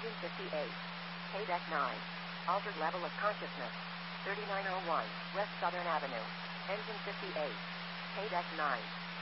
Engine 58. Paydeck 9. Altered level of consciousness. 3901 West Southern Avenue. Engine 58. Paydeck 9.